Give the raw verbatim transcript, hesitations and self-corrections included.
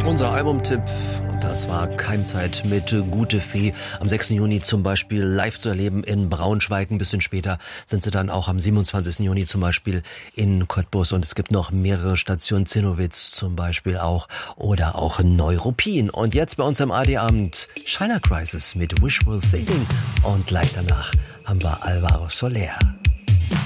Unser Albumtipp, und das war Keimzeit mit Gute Fee. Am sechsten Juni zum Beispiel live zu erleben in Braunschweig. Ein bisschen später sind sie dann auch am siebenundzwanzigsten Juni zum Beispiel in Cottbus. Und es gibt noch mehrere Stationen, Zinnowitz zum Beispiel auch oder auch Neuruppin. Und jetzt bei uns am A D-Abend China Crisis mit Wishful Thinking. Und gleich danach haben wir Alvaro Soler.